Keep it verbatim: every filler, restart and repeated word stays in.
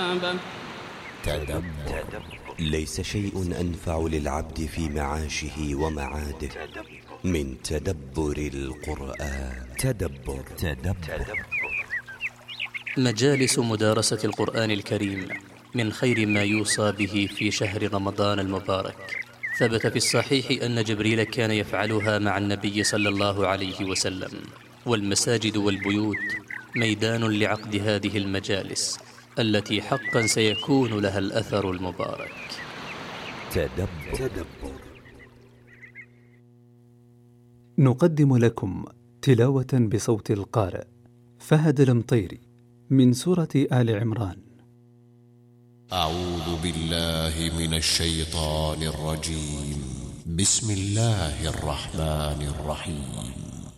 الكتاب. تدبر. ليس شيء أنفع للعبد في معاشه ومعاده من تدبر القرآن. تدبر. تدبر. مجالس مدارسة القرآن الكريم من خير ما يوصى به في شهر رمضان المبارك. ثبت في الصحيح أن جبريل كان يفعلها مع النبي صلى الله عليه وسلم، والمساجد والبيوت ميدان لعقد هذه المجالس التي حقا سيكون لها الأثر المبارك. تدبر. تدبر. نقدم لكم تلاوة بصوت القارئ فهد المطيري من سورة آل عمران. أعوذ بالله من الشيطان الرجيم. بسم الله الرحمن الرحيم.